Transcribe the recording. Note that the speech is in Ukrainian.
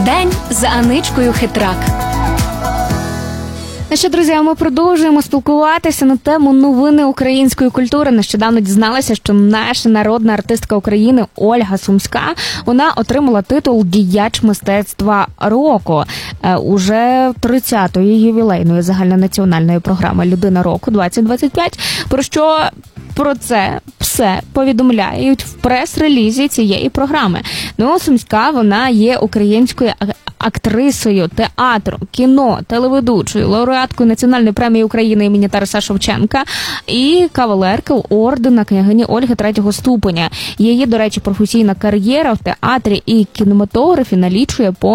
День з Аничкою Хитрак. Ну що, друзі, ми продовжуємо спілкуватися на тему новини української культури. Нещодавно дізналася, що наша народна артистка України Ольга Сумська, вона отримала титул «Діяч мистецтва року» уже 30-ї ювілейної загальнонаціональної програми «Людина року-2025», про це все повідомляють в прес-релізі цієї програми. Ну, Сумська, вона є українською актрисою театру, кіно, телеведучою, лауреаткою Національної премії України імені Тараса Шевченка і кавалеркою ордена княгині Ольги 3-го ступеня. Її, до речі, професійна кар'єра в театрі і кінематографі налічує